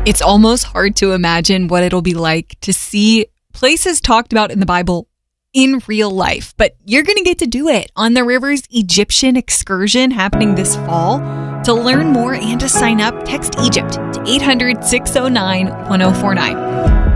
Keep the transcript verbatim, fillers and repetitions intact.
It's almost hard to imagine what it'll be like to see places talked about in the Bible in real life, but you're going to get to do it on the Rivers Egyptian excursion happening this fall. To learn more and to sign up, text Egypt to eight hundred, six oh nine, one oh four nine.